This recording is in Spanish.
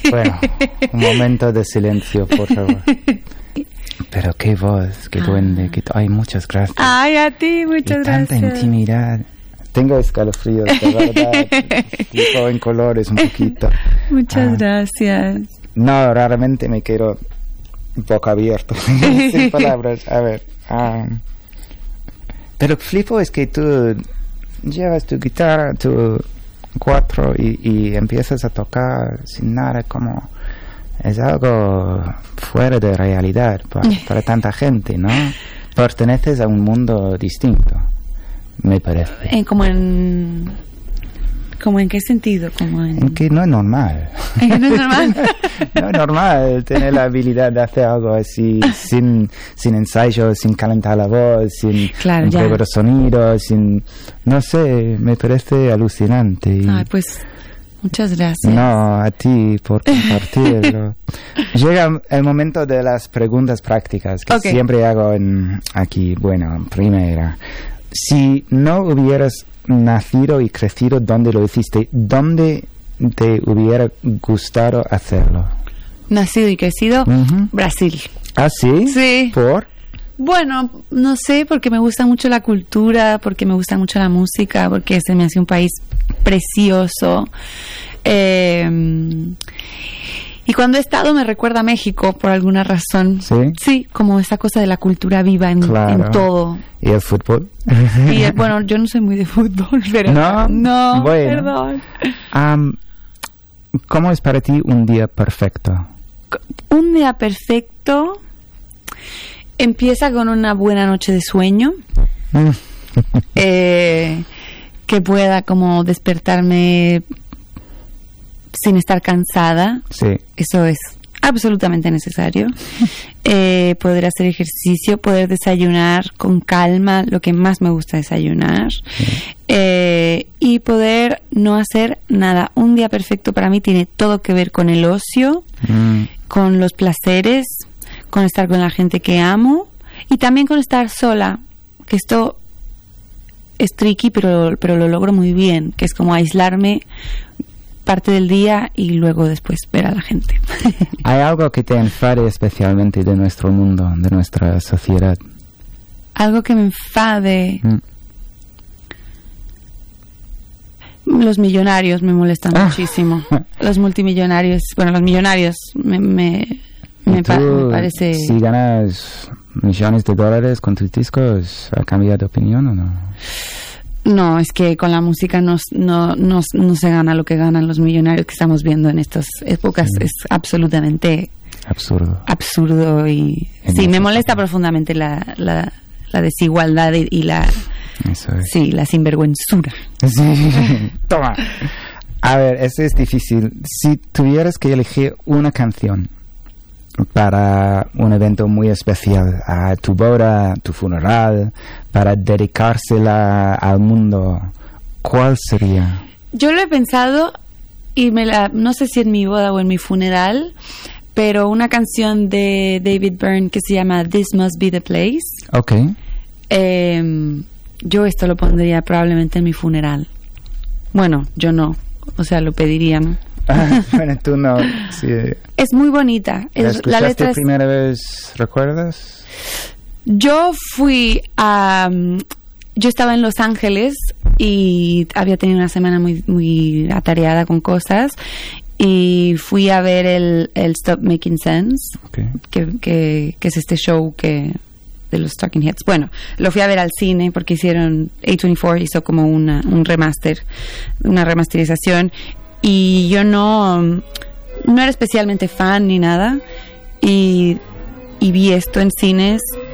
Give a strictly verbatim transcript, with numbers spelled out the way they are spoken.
Bueno, un momento de silencio, por favor. Pero qué voz, qué duende, qué to- ay, muchas gracias. Ay, a ti, muchas y gracias. tanta intimidad. Tengo escalofríos, de verdad. Flipo en colores un poquito. Muchas Ah. gracias. No, raramente me quedo boca abierta, sin palabras. A ver. ah, pero flipo es que tú llevas tu guitarra, tu cuatro y, y empiezas a tocar sin nada, como es algo fuera de realidad para, para tanta gente, ¿no? Perteneces a un mundo distinto, me parece. En, como en... ¿Como en qué sentido? Como en... En que no es normal. ¿En que no es normal? No es normal tener la habilidad de hacer algo así sin, sin ensayo, sin calentar la voz, sin Claro, un ya. juego de sonidos, sin... No sé, me parece alucinante. Y Ay, pues, muchas gracias. no, a ti por compartirlo. Llega el momento de las preguntas prácticas que Ok. siempre hago en, aquí. Bueno, primera. Si no hubieras nacido y crecido donde lo hiciste, ¿dónde te hubiera gustado hacerlo? Nacido y crecido, Ujú. Brasil. ¿Ah, sí? Sí. ¿Por? Bueno, no sé, porque me gusta mucho la cultura, porque me gusta mucho la música, porque se me hace un país precioso. Eh, y cuando he estado me recuerda a México por alguna razón. ¿Sí? Sí, como esa cosa de la cultura viva en, Claro. en todo. ¿Y el fútbol? Y eh, bueno, yo no soy muy de fútbol, pero ¿No? no, Bueno. perdón. Am, ¿Cómo es para ti un día perfecto? Un día perfecto empieza con una buena noche de sueño. eh, que pueda como despertarme sin estar cansada. Sí. Eso es absolutamente necesario. Eh, poder hacer ejercicio, poder desayunar con calma, lo que más me gusta desayunar. Eh, y poder no hacer nada. Un día perfecto para mí tiene todo que ver con el ocio, Mm, con los placeres, con estar con la gente que amo y también con estar sola, que esto es tricky, pero, pero lo logro muy bien, que es como aislarme parte del día y luego después ver a la gente. ¿Hay algo que te enfade especialmente de nuestro mundo, de nuestra sociedad? Algo que me enfade. Mm. Los millonarios me molestan Ah. muchísimo. Los multimillonarios, bueno, los millonarios me, me, me, ¿Y pa- tú, me parece... si ganas millones de dólares con tus discos, ¿ha cambiado de opinión o no? No, es que con la música no, no, no, no se gana lo que ganan los millonarios que estamos viendo en estas épocas. Sí. Es absolutamente Absurdo. absurdo y... En Sí, me ese molesta sentido. profundamente la, la, la desigualdad y, y la... Eso es. Sí, la sinvergüenzura. Sí. Toma. A ver, eso es difícil. Si tuvieras que elegir una canción para un evento muy especial, a tu boda, tu funeral, para dedicársela al mundo, ¿cuál sería? Yo lo he pensado y me la, no sé si en mi boda o en mi funeral, pero una canción de David Byrne que se llama This Must Be the Place. Ok. Eh, yo esto lo pondría probablemente en mi funeral. Bueno, yo no, o sea, lo pediría, ¿no? Ah, bueno, tú no. Sí. Es muy bonita. ¿La Es, la escuchaste letra es, primera vez, recuerdas? yo fui a... um, yo estaba en Los Ángeles y había tenido una semana muy, muy atareada con cosas y fui a ver el, el Stop Making Sense, Okay. que, que, que es este show que de los Talking Heads. Bueno, lo fui a ver al cine porque hicieron A veinticuatro hizo como una, un remaster, una remasterización y yo no no era especialmente fan ni nada y, y vi esto en cines